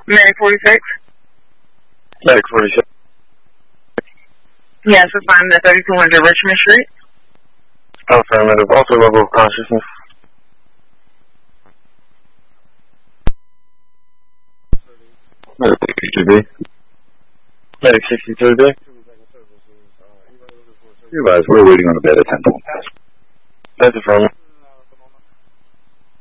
Medic 46? Medic 46. Yes, it's fine. The 3200 Richmond Street. Affirmative. Also level of consciousness. Medic 62B. Medic 63B. You guys, we're waiting on the bed at 10. That's affirmative.